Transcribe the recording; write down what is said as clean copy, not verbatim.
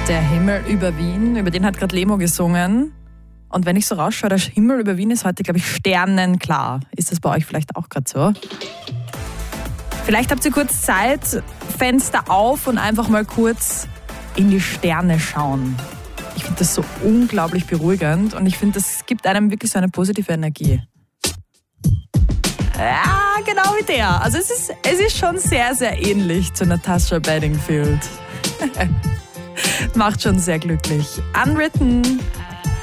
Der Himmel über Wien, über den hat gerade Lemo gesungen. Und wenn ich so rausschaue, der Himmel über Wien ist heute, glaube ich, sternenklar. Ist das bei euch vielleicht auch gerade so? Vielleicht habt ihr kurz Zeit, Fenster auf und einfach mal kurz in die Sterne schauen. Ich finde das so unglaublich beruhigend und ich finde, das gibt einem wirklich so eine positive Energie. Ja, genau wie der. Also es ist schon sehr, sehr ähnlich zu Natasha Bedingfield. Macht schon sehr glücklich. Unwritten.